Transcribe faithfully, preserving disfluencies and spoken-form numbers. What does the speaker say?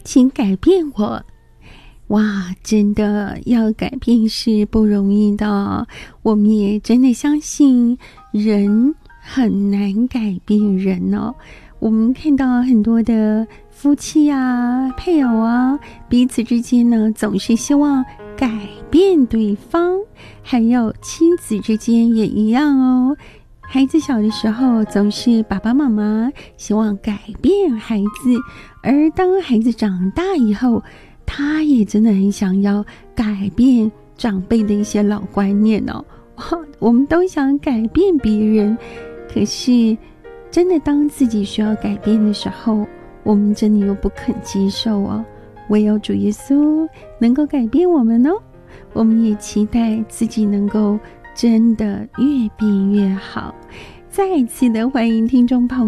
请改变我。哇，真的要改变是不容易的，我们也真的相信人很难改变人哦。我们看到很多的夫妻啊、配偶啊，彼此之间呢，总是希望改变对方，还有亲子之间也一样哦。孩子小的时候，总是爸爸妈妈希望改变孩子，而当孩子长大以后，他也真的很想要改变长辈的一些老观念哦。我们都想改变别人，可是真的当自己需要改变的时候，我们真的又不肯接受哦。唯有主耶稣能够改变我们哦。我们也期待自己能够真的越变越好。再一次的欢迎听众朋友